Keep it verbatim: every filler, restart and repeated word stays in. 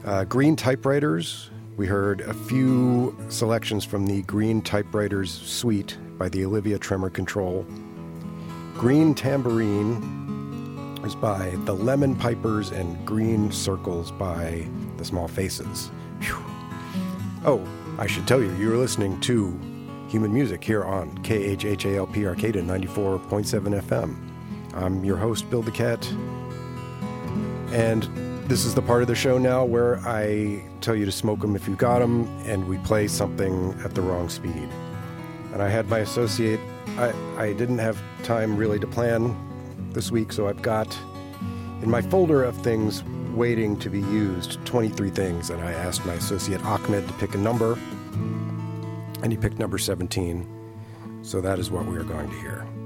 Uh, Green Typewriters. We heard a few selections from the Green Typewriters Suite by the Olivia Tremor Control. Green Tambourine is by the Lemon Pipers, and Green Circles by the Small Faces. Whew. Oh, I should tell you, you were listening to Human Music here on K H H A L P Arcata ninety-four point seven F M. I'm your host, Bill DeCat, and this is the part of the show now where I tell you to smoke them if you got them, and we play something at the wrong speed. And I had my associate, I, I didn't have time really to plan this week, so I've got in my folder of things waiting to be used twenty-three things, and I asked my associate Ahmed to pick a number, and he picked number seventeen, so that is what we are going to hear.